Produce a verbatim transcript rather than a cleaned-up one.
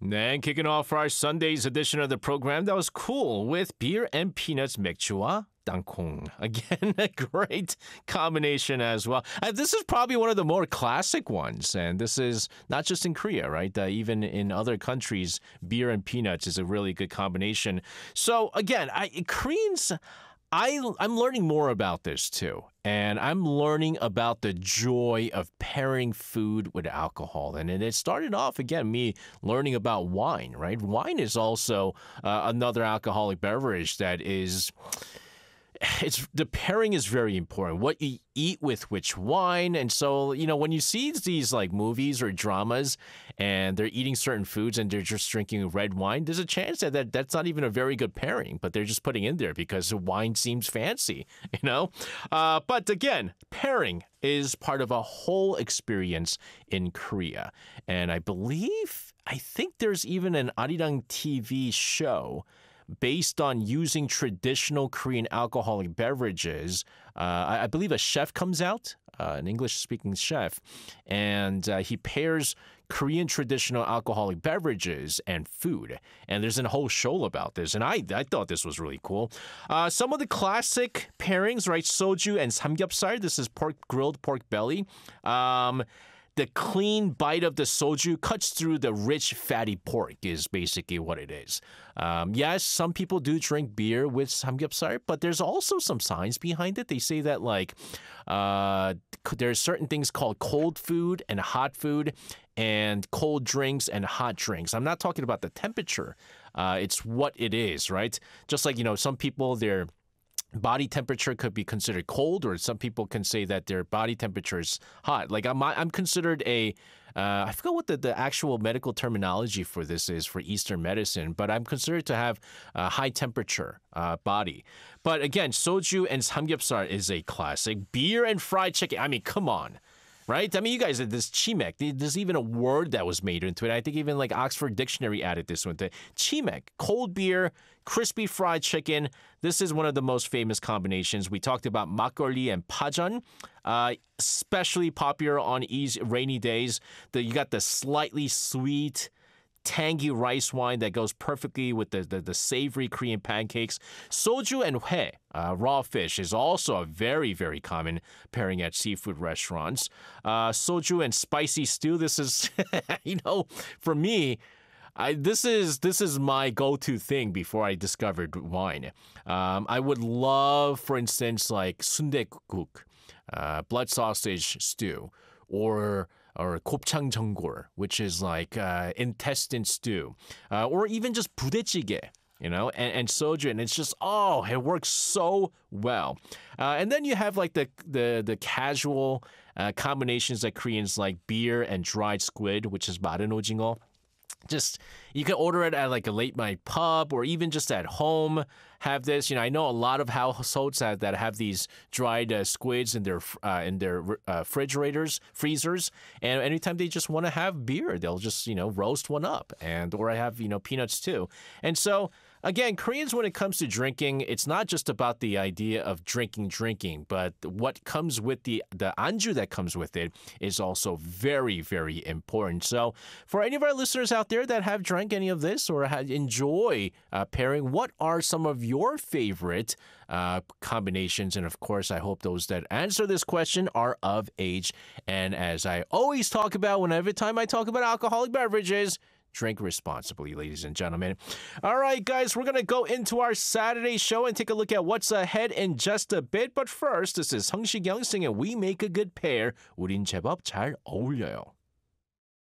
And kicking off our Sunday's edition of the program, that was cool with beer and peanuts 맥주와 땅콩. Again, a great combination as well. Uh, this is probably one of the more classic ones, and this is not just in Korea, right? Uh, even in other countries, beer and peanuts is a really good combination. So again, I, Koreans... I, I'm learning more about this too, and I'm learning about the joy of pairing food with alcohol. And, and it started off, again, me learning about wine, right? Wine is also uh, another alcoholic beverage that is... It's the pairing is very important. What you eat with which wine, and so you know when you see these like movies or dramas, and they're eating certain foods and they're just drinking red wine, there's a chance that, that that's not even a very good pairing, but they're just putting in there because the wine seems fancy, you know. Uh, but again, pairing is part of a whole experience in Korea, and I believe I think there's even an Arirang T V show based on using traditional Korean alcoholic beverages. Uh, I, I believe a chef comes out, uh, an English-speaking chef, and uh, he pairs Korean traditional alcoholic beverages and food. And there's a whole show about this, and I, I thought this was really cool. Uh, some of the classic pairings, right? Soju and samgyeopsal. This is pork grilled pork belly. Um, The clean bite of the soju cuts through the rich, fatty pork is basically what it is. Um, yes, some people do drink beer with samgyeopsal, but there's also some science behind it. They say that like uh, there's certain things called cold food and hot food, and cold drinks and hot drinks. I'm not talking about the temperature. Uh, it's what it is, right? Just like, you know, some people, they're body temperature could be considered cold, or some people can say that their body temperature is hot. Like I'm, I'm considered a, uh, I forgot what the, the actual medical terminology for this is for Eastern medicine, but I'm considered to have a high temperature uh, body. But again, soju and samgyeopsal is a classic. Beer and fried chicken. I mean, come on. Right? I mean, you guys, this chimek, there's even a word that was made into it. I think even like Oxford Dictionary added this one to chimek, cold beer, crispy fried chicken. This is one of the most famous combinations. We talked about makgeolli and pajeon, uh, especially popular on easy, rainy days. The, you got the slightly sweet, tangy rice wine that goes perfectly with the, the, the savory Korean pancakes. Soju and hue, uh, raw fish, is also a very, very common pairing at seafood restaurants. Uh, soju and spicy stew, this is, you know, for me, I, this is this is my go-to thing before I discovered wine. Um, I would love, for instance, like sundae-guk, uh, blood sausage stew, or or 곱창 전골, which is like uh, intestine stew, uh, or even just 부대찌개, you know, and, and soju, and it's just, oh, it works so well. Uh, and then you have like the the the casual uh, combinations that Koreans like, beer and dried squid, which is 마른 오징어. Just, you can order it at like a late night pub, or even just at home. Have this, you know. I know a lot of households that, that have these dried uh, squids in their uh, in their uh, refrigerators, freezers, and anytime they just want to have beer, they'll just, you know, roast one up, and or I have, you know, peanuts too. And so again, Koreans, when it comes to drinking, it's not just about the idea of drinking, drinking, but what comes with the the anju that comes with it is also very, very important. So for any of our listeners out there that have drank any of this or have enjoy uh, pairing, what are some of your favorite uh, combinations? And of course, I hope those that answer this question are of age. And as I always talk about, whenever time I talk about alcoholic beverages, drink responsibly, ladies and gentlemen. All right, guys, we're going to go into our Saturday show and take a look at what's ahead in just a bit. But first, this is 성시경 singing We Make a Good Pair. 우린 제법 잘 어울려요.